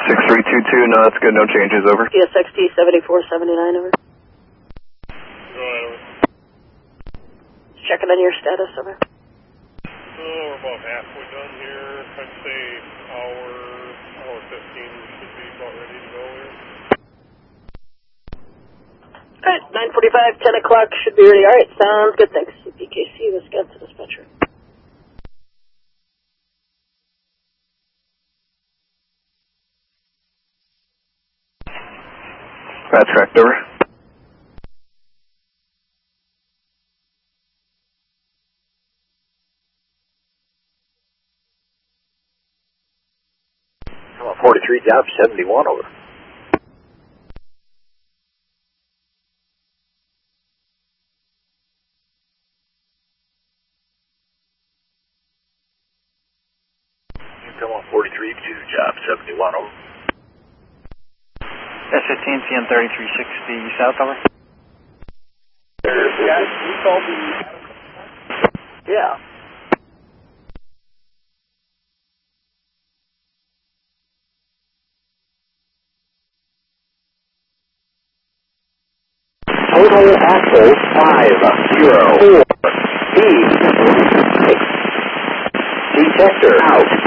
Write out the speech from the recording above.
6322, no, that's good, no changes, over. CSXT 7479, over. Checking on your status, over. We're about halfway done here. I'd say hour 15 should be about ready to go here. Alright, 9:45, 10 o'clock should be ready. Alright, sounds good, thanks. CPKC, Wisconsin dispatcher. That's correct, over. Come on, 43, job 71, over. Come on, 43, to job 71, over. S15, CM 3360, south, over. Yeah. Total axle 504 B. Detector out.